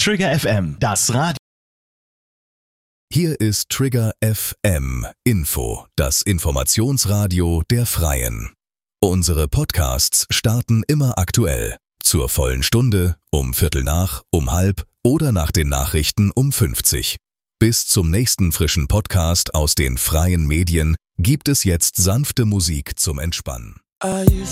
Trigger FM, das Radio. Hier ist Trigger FM Info, das Informationsradio der Freien. Unsere Podcasts starten immer aktuell. Zur vollen Stunde, um 15:15, um 16:30 oder nach den Nachrichten um 50. Bis zum nächsten frischen Podcast aus den freien Medien gibt es jetzt sanfte Musik zum Entspannen. I used